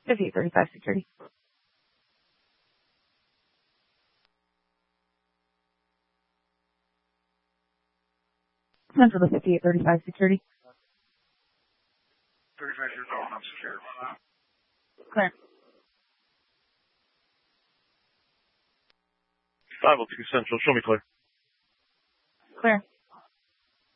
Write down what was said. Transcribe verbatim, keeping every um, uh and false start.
fifty-eight thirty-five security. Central to fifty-eight thirty-five security. thirty-five, you're calling, I'm secure. Clear. five oh two Central, show me clear. Clear.